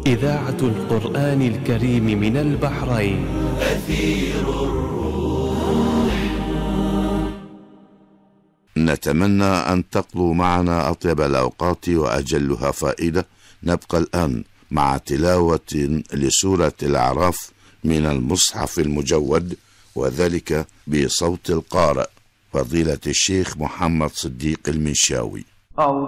إذاعة القرآن الكريم من البحرين. أثير الروح. نتمنى أن تقضوا معنا أطيب الأوقات وأجلها فائدة. نبقى الآن مع تلاوة لسورة الأعراف من المصحف المجود، وذلك بصوت القارئ فضيلة الشيخ محمد صديق المنشاوي.